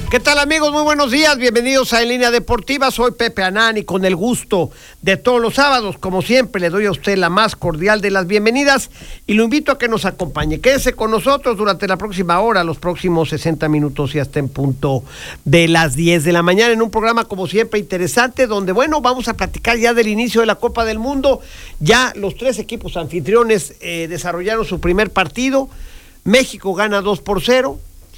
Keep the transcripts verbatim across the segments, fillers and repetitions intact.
¿Qué tal, amigos? Muy buenos días, bienvenidos a En Línea Deportiva. Soy Pepe Anán y con el gusto de todos los sábados, como siempre, le doy a usted la más cordial de las bienvenidas y lo invito a que nos acompañe. Quédese con nosotros durante la próxima hora, los próximos sesenta minutos y hasta en punto de las diez de la mañana, en un programa como siempre interesante, donde, bueno, vamos a platicar ya del inicio de la Copa del Mundo. Ya los tres equipos anfitriones eh, desarrollaron su primer partido. México gana dos por cero.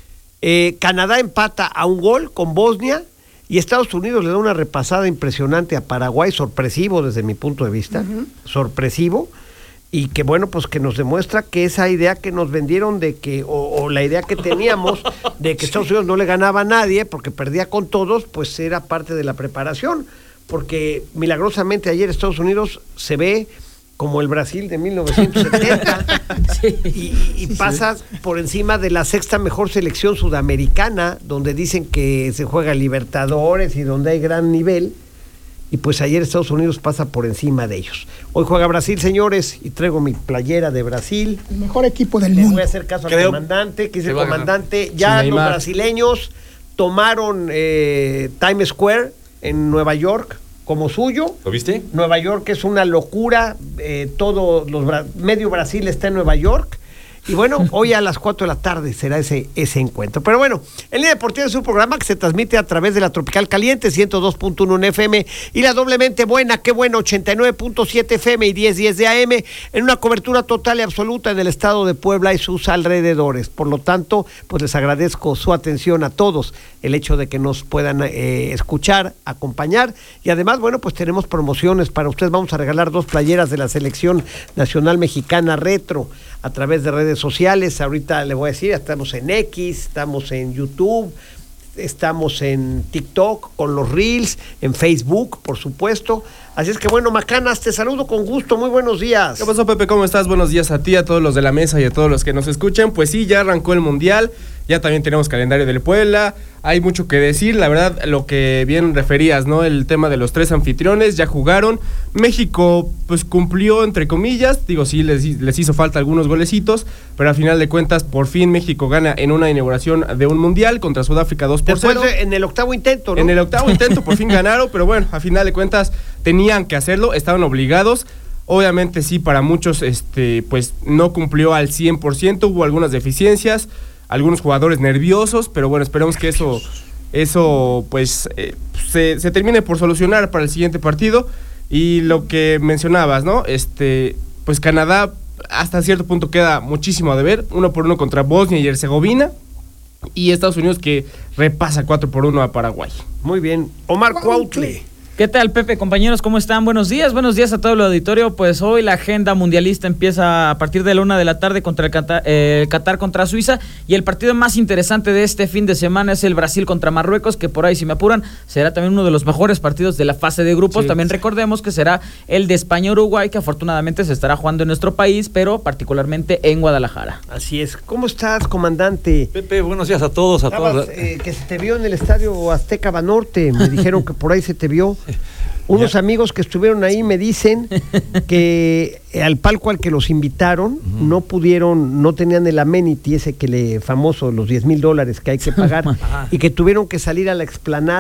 Eh, Canadá empata a un gol con Bosnia y Estados Unidos le da una repasada impresionante a Paraguay, sorpresivo desde mi punto de vista, uh-huh. sorpresivo, y que bueno, pues que nos demuestra que esa idea que nos vendieron de que, o, o la idea que teníamos de que Estados Unidos no le ganaba a nadie porque perdía con todos, pues era parte de la preparación, porque milagrosamente ayer Estados Unidos se ve como el Brasil de mil novecientos setenta, sí, y, y pasa sí. por encima de la sexta mejor selección sudamericana, donde dicen que se juega Libertadores y donde hay gran nivel, y pues ayer Estados Unidos pasa por encima de ellos. Hoy juega Brasil, señores, y traigo mi playera de Brasil. El mejor equipo del Les mundo. Voy a hacer caso Creo al comandante, que es el comandante. Sin Ya Neymar. Los brasileños tomaron eh, Times Square en Nueva York como suyo. ¿Lo viste? Nueva York es una locura, eh, todo los medio Brasil está en Nueva York. Y bueno, hoy a las cuatro de la tarde será ese, ese encuentro. Pero bueno, En Línea Deportiva es un programa que se transmite a través de la Tropical Caliente, ciento dos punto uno en F M, y la doblemente buena, qué bueno, ochenta y nueve punto siete F M y diez diez de A M, en una cobertura total y absoluta en el estado de Puebla y sus alrededores. Por lo tanto, pues les agradezco su atención a todos, el hecho de que nos puedan eh, escuchar, acompañar, y además, bueno, pues tenemos promociones para ustedes. Vamos a regalar dos playeras de la Selección Nacional Mexicana Retro a través de redes sociales. Ahorita le voy a decir, estamos en X, estamos en YouTube, estamos en TikTok con los Reels, en Facebook, por supuesto. Así es que bueno, Macanas, te saludo con gusto, muy buenos días. ¿Qué pasó, Pepe? ¿Cómo estás? Buenos días a ti, a todos los de la mesa y a todos los que nos escuchan. Pues sí, ya arrancó el Mundial, ya también tenemos calendario del Puebla, hay mucho que decir, la verdad, lo que bien referías, ¿no? El tema de los tres anfitriones, ya jugaron, México pues cumplió entre comillas, digo, sí les, les hizo falta algunos golecitos, pero al final de cuentas, por fin México gana en una inauguración de un Mundial contra Sudáfrica dos por cero. Después de, en el octavo intento, ¿no? En el octavo intento por fin ganaron, pero bueno, al final de cuentas tenían que hacerlo, estaban obligados. Obviamente sí, para muchos este pues no cumplió al cien por ciento, hubo algunas deficiencias, algunos jugadores nerviosos, pero bueno, esperemos que eso eso pues eh, se, se termine por solucionar para el siguiente partido. Y lo que mencionabas, ¿no? Este pues Canadá hasta cierto punto queda muchísimo a deber, uno por uno contra Bosnia y Herzegovina, y Estados Unidos que repasa cuatro por uno a Paraguay. Muy bien, Omar Cuautle. ¿Qué tal, Pepe? Compañeros, ¿cómo están? Buenos días, buenos días a todo el auditorio. Pues hoy la agenda mundialista empieza a partir de la una de la tarde contra el Qatar, eh, Qatar contra Suiza, y el partido más interesante de este fin de semana es el Brasil contra Marruecos, que por ahí, si me apuran, será también uno de los mejores partidos de la fase de grupos. Sí. También recordemos que será el de España-Uruguay, que afortunadamente se estará jugando en nuestro país, pero particularmente en Guadalajara. Así es. ¿Cómo estás, comandante? Pepe, buenos días a todos, a Estabas, todos. Eh, que se te vio en el Estadio Azteca Banorte, me dijeron que por ahí se te vio. Unos ya. amigos que estuvieron ahí me dicen que al palco al que los invitaron uh-huh. no pudieron, no tenían el amenity ese que le famoso, los diez mil dólares que hay que pagar, y que tuvieron que salir a la explanada